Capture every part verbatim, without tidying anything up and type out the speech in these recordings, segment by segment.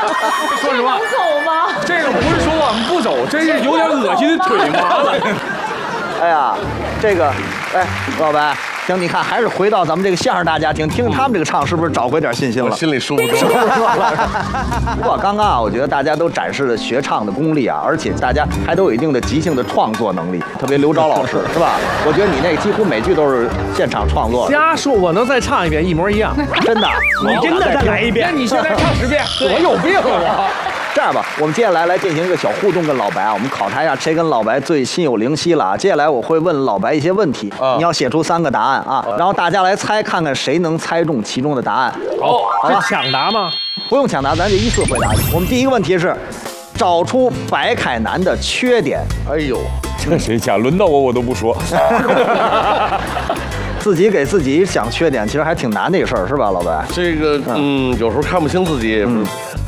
说实话， 走吗？ 这个不是说我们不走，这是有点恶心的腿麻了。 哎呀，这个，哎，老白，行，你看，还是回到咱们这个相声大家庭，听听他们这个唱，是不是找回点信心了？ 心里舒服多了。不过刚刚啊，我觉得大家都展示了学唱的功力啊，而且大家还都有一定的即兴的创作能力，特别刘钊老师是吧？我觉得你那几乎每句都是现场创作的。 瞎说，我能再唱一遍，一模一样。 真的， 你真的再来一遍？ 那你现在唱十遍，我有病啊我。 这样吧，我们接下来来进行一个小互动，跟老白啊，我们考察一下谁跟老白最心有灵犀了啊。接下来我会问老白一些问题， 啊、 你要写出三个答案啊，然后大家来猜，看看谁能猜中其中的答案。 哦， 好吧， 抢答吗？ 不用抢答，咱就依次回答。我们第一个问题是，找出白凯南的缺点。 哎呦， 这谁讲？轮到我我都不说。 自己给自己想缺点，其实还挺难的一事儿，是吧，老白？ 这个，嗯，有时候看不清自己。嗯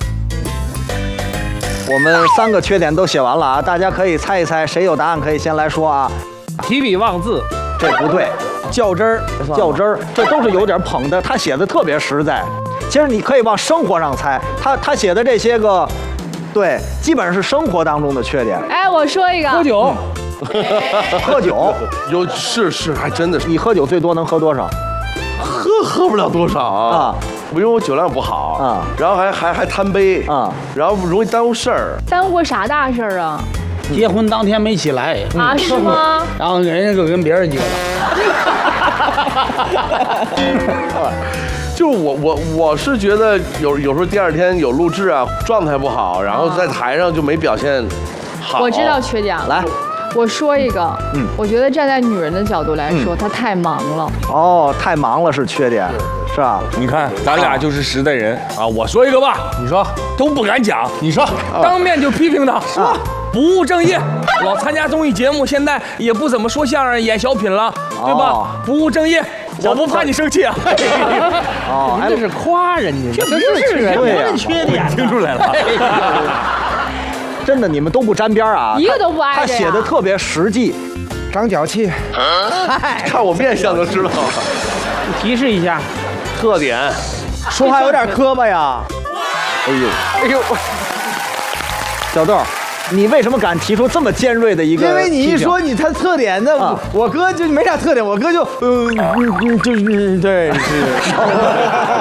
我们三个缺点都写完了啊，大家可以猜一猜，谁有答案可以先来说啊。 提笔忘字， 这不对。 较真儿， 较真儿，这都是有点捧的。他写的特别实在。其实你可以往生活上猜，他他写的这些个，对，基本上是生活当中的缺点。 哎，我说一个， 喝酒， 喝酒， 有是是，还真的是。 你喝酒最多能喝多少？ 喝喝不了多少啊。啊因为我酒量不好啊，然后还还还贪杯啊，然后容易耽误事儿。 耽误过啥大事儿啊？ 结婚当天没起来啊？是吗？ 然后人家就跟别人结了。 就是我我我是觉得有有时候第二天有录制啊，状态不好，然后在台上就没表现好。 我知道缺点了， 来。 我说一个，嗯，我觉得站在女人的角度来说，她、嗯、太忙了。 哦，太忙了是缺点，是吧？ 你看，咱俩就是实在人啊！我说一个吧， 你说都不敢讲， 你说，当面就批评他，说不务正业，老参加综艺节目，现在也不怎么说相声、演小品了，对吧？哦、不务正业，我不怕你生气啊！ 哦， 这是夸人家， 这不是人的缺点， 听出来了。 真的，你们都不沾边啊！ 一个都不挨着。 他写的特别实际， 长脚气。 看我面相都知道了。 提示一下， 特点， 说话有点磕巴呀。哎呦，哎呦，小豆，你为什么敢提出这么尖锐的一个？ 因为你一说你他特点，那我、啊、我哥就没啥特点，我哥就嗯嗯嗯，就是对是。